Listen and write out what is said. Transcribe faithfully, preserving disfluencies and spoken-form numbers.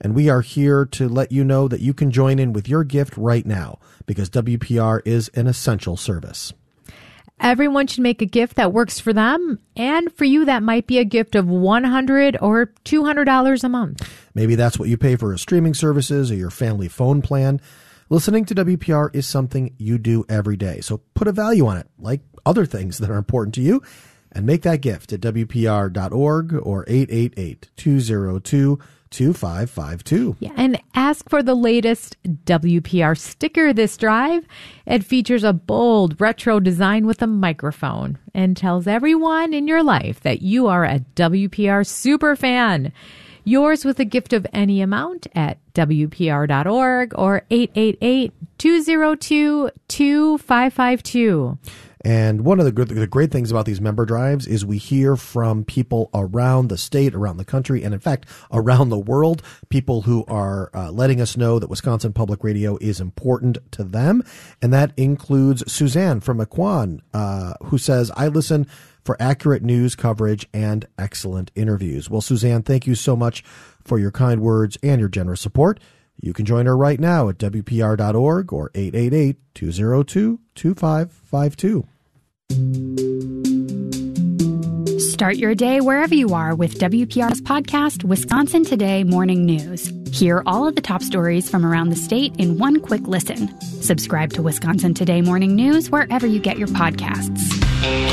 And we are here to let you know that you can join in with your gift right now because W P R is an essential service. Everyone should make a gift that works for them. And for you, that might be a gift of one hundred dollars or two hundred dollars a month. Maybe that's what you pay for streaming services or your family phone plan. Listening to W P R is something you do every day. So put a value on it, like other things that are important to you, and make that gift at W P R dot org or eight eight eight, two zero two, two five five two. Yeah, and ask for the latest W P R sticker this drive. It features a bold retro design with a microphone and tells everyone in your life that you are a W P R super fan. Yours with a gift of any amount at W P R dot org or eight eight eight, two zero two, two five five two. And one of the, good, the great things about these member drives is we hear from people around the state, around the country, and in fact, around the world, people who are uh, letting us know that Wisconsin Public Radio is important to them. And that includes Suzanne from Mequon, uh, who says, I listen for accurate news coverage and excellent interviews. Well, Suzanne, thank you so much for your kind words and your generous support. You can join her right now at W P R dot org or eight eight eight, two zero two, two five five two. Start your day wherever you are with W P R's podcast, Wisconsin Today Morning News. Hear all of the top stories from around the state in one quick listen. Subscribe to Wisconsin Today Morning News wherever you get your podcasts.